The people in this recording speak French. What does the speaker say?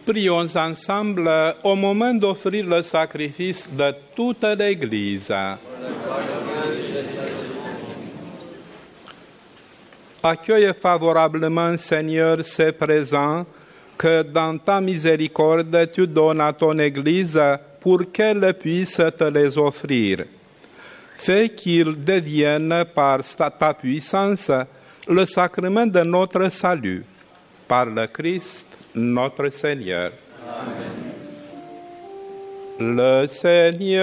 Prions ensemble au moment d'offrir le sacrifice de toute l'Église. Accueille favorablement, Seigneur, ces présents que dans ta miséricorde tu donnes à ton Église pour qu'elle puisse te les offrir. Fais qu'ils deviennent par ta puissance le sacrement de notre salut. Par le Christ, notre Seigneur. Amen. Le Seigneur